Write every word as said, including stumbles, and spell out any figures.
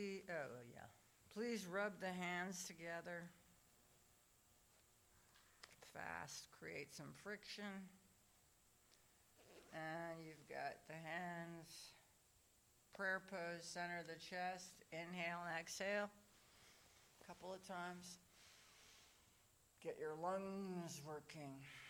please, oh, yeah. Please rub the hands together fast, create some friction. And you've got the hands, prayer pose, center of the chest. Inhale and exhale a couple of times. Get your lungs working.